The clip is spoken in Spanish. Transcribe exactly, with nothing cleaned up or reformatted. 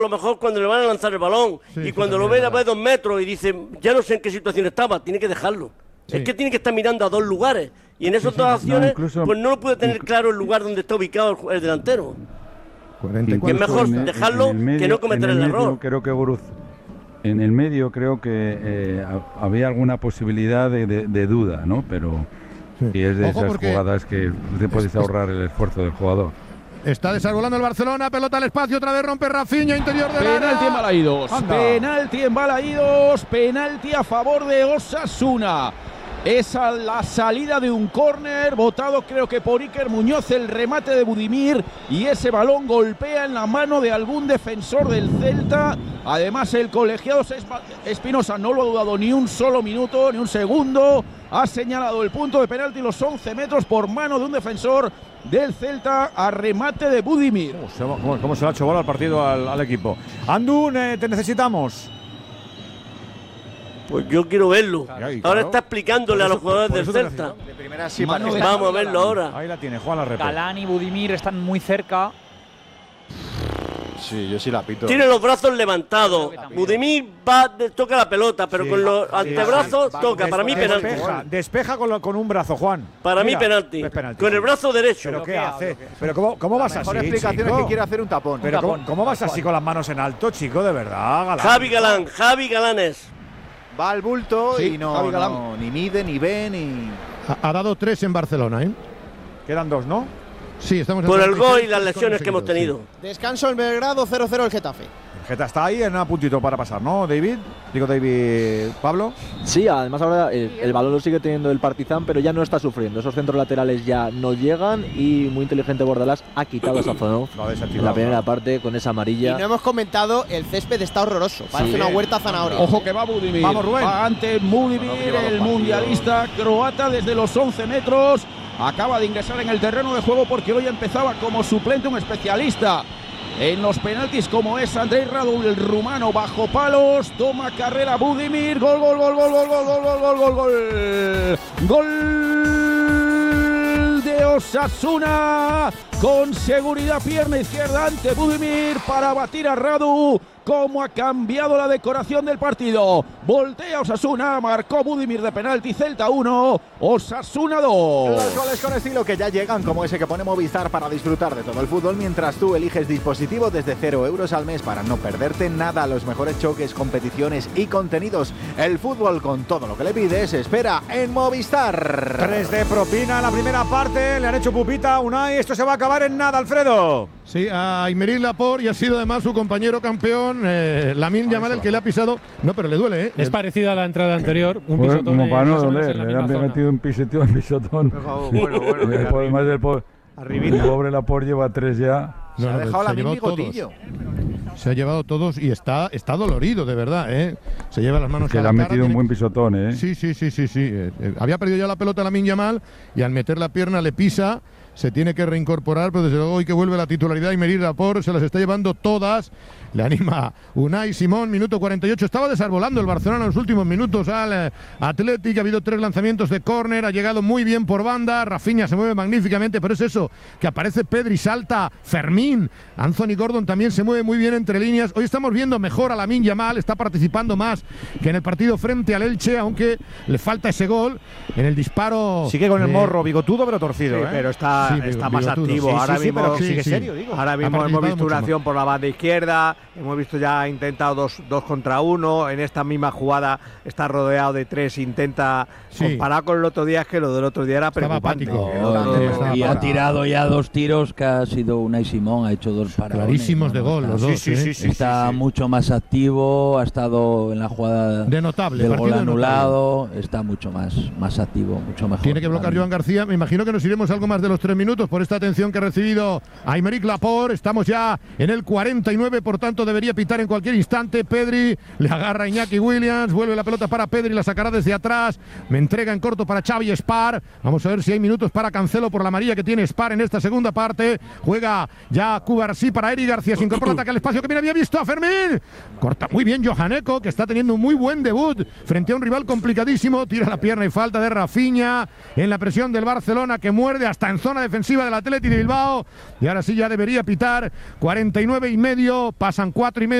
lo mejor cuando le van a lanzar el balón sí, y cuando lo ve a dos metros y dice, ya no sé en qué situación estaba, tiene que dejarlo. Sí. Es que tiene que estar mirando a dos lugares y en esas sí, dos sí, acciones no, incluso, pues no lo puede tener claro el lugar donde está ubicado el, el delantero. cuarenta y cuatro, que es mejor en, dejarlo en medio, que no cometer el, el medio, error. Creo que Guruz, en el medio creo que eh, había alguna posibilidad de, de, de duda, ¿no? Pero sí. Y es de Ojo esas jugadas que te puedes ahorrar el esfuerzo del jugador. Está desarbolando el Barcelona, pelota al espacio, otra vez rompe Rafinha, interior del área. Penalti en Balaídos, penalti en Balaídos, penalti a favor de Osasuna. Es a la salida de un córner, botado creo que por Iker Muñoz, el remate de Budimir, y ese balón golpea en la mano de algún defensor del Celta. Además el colegiado Espinosa no lo ha dudado ni un solo minuto, ni un segundo. Ha señalado el punto de penalti, los once metros por mano de un defensor del Celta a remate de Budimir. ¿Cómo se, cómo, cómo se le ha hecho bola al partido al, al equipo? Andún, eh, te necesitamos. Pues yo quiero verlo. Ahí, claro. Ahora está explicándole eso, a los jugadores del Celta. De primera sí, Vamos a verlo ahora. Ahí la tiene, Juan la repite. Galán y Budimir están muy cerca. Sí, yo sí la pito. Tiene los brazos levantados. Budimir va, toca la pelota, pero sí, con los sí, antebrazos sí, toca. Para mí penalti. Despeja, despeja con, lo, con un brazo, Juan. Para Mira, mí penalti. penalti. Con el brazo derecho. ¿Pero qué hace? ¿Pero cómo, cómo vas así, La explicación chico? es que quiere hacer un tapón. ¿Pero un tapón. ¿cómo, cómo vas así con las manos en alto, chico? De verdad, Galán. Javi Galán, Javi Galán es. Va al bulto sí, y no, no ni mide, ni ve, ni… Ha, ha dado tres en Barcelona, ¿eh? Quedan dos, ¿no? Sí, estamos… Por el gol y las lesiones que hemos tenido. Sí. Descanso en Belgrado, cero cero el Getafe. El Getafe está ahí en un puntito para pasar, ¿no, David? Digo, David, ¿Pablo? Sí, además ahora el, el balón lo sigue teniendo el Partizan, pero ya no está sufriendo. Esos centros laterales ya no llegan y muy inteligente Bordalás ha quitado esa zona en la primera parte con esa amarilla. Y no hemos comentado, el césped está horroroso, parece sí. una huerta zanahoria. Ojo que va Budimir. Vamos, Rubén. Va ante Budimir, el mundialista croata desde los once metros. Acaba de ingresar en el terreno de juego porque hoy empezaba como suplente un especialista en los penaltis como es Andrei Radu, el rumano, bajo palos, toma carrera Budimir, gol, gol, gol, gol, gol, gol, gol, gol, gol, gol, gol de Osasuna, con seguridad pierna izquierda ante Budimir para batir a Radu. Cómo ha cambiado la decoración del partido. Voltea Osasuna, marcó Budimir de penalti, Celta uno, Osasuna dos. Los goles con estilo que ya llegan, como ese que pone Movistar para disfrutar de todo el fútbol, mientras tú eliges dispositivo desde cero euros al mes para no perderte nada. Los mejores choques, competiciones y contenidos. El fútbol con todo lo que le pides espera en Movistar. Tres de propina en la primera parte, le han hecho pupita a Unai. Esto se va a acabar en nada, Alfredo. Sí, a Aymeric Laporte, y ha sido además su compañero campeón. Eh, Lamine Yamal, el que le ha pisado. No, pero le duele, ¿eh? Es parecida a la entrada anterior. Un pues, pisotón. Como para no doler, le han metido un pisotón, un pisotón. Bueno, bueno, bueno. Además del pobre, el pobre Laporte lleva tres ya. Se no, ha dejado la misma bigotillo. Se ha llevado todos y está, está dolorido, de verdad, ¿eh? Se lleva las manos que a le la ha cara, metido tiene... un buen pisotón, ¿eh? Sí, sí, sí, sí, sí. Eh, eh, había perdido ya la pelota Lamine Yamal y al meter la pierna le pisa. Se tiene que reincorporar, pero desde luego hoy que vuelve la titularidad y Aymeric Laporte se las está llevando todas. Le anima Unai Simón, minuto cuarenta y ocho. Estaba desarbolando el Barcelona en los últimos minutos al eh, Athletic. Ha habido tres lanzamientos de córner, ha llegado muy bien por banda. Rafinha se mueve magníficamente, pero es eso, que aparece Pedri, salta Fermín. Anthony Gordon también se mueve muy bien entre líneas. Hoy estamos viendo mejor a Lamine Yamal, está participando más que en el partido frente al Elche, aunque le falta ese gol en el disparo. Sigue con el morro bigotudo pero torcido, sí, ¿eh? pero está, sí, está más bigotudo. activo. Sí, ahora sí, mismo, sí, pero sí, sigue sí. serio, digo. Ahora mismo hemos visto una acción por la banda izquierda. Hemos visto ya ha intentado dos, dos contra uno. En esta misma jugada está rodeado de tres. Intenta sí. comparar con el otro día, es que lo del otro día era preocupante. No, no, y ha tirado ya dos tiros que ha sido Unai Simón, ha hecho dos paradones. Clarísimos de gol, los dos. Sí, sí, ¿eh? sí, está sí, sí. mucho más activo, ha estado en la jugada de notable, del gol anulado, notable. Está mucho más, más activo, mucho mejor. Tiene que bloquear Joan García. Me imagino que nos iremos algo más de los tres minutos por esta atención que ha recibido Aymeric Laporte. Estamos ya en el cuarenta y nueve, por tanto debería pitar en cualquier instante. Pedri le agarra a Iñaki Williams, vuelve la pelota para Pedri, la sacará desde atrás, me entrega en corto para Xavi Spar. Vamos a ver si hay minutos para Cancelo por la amarilla que tiene Spar en esta segunda parte. Juega ya Cubarsí para Eric García, se incorpora, ataca al espacio que bien había visto a Fermín. Corta muy bien Johan Eko, que está teniendo un muy buen debut frente a un rival complicadísimo. Tira la pierna y falta de Rafinha en la presión del Barcelona, que muerde hasta en zona zona defensiva del Athletic de Bilbao. Y ahora sí ya debería pitar. cuarenta y nueve y medio, pasan cuatro y medio.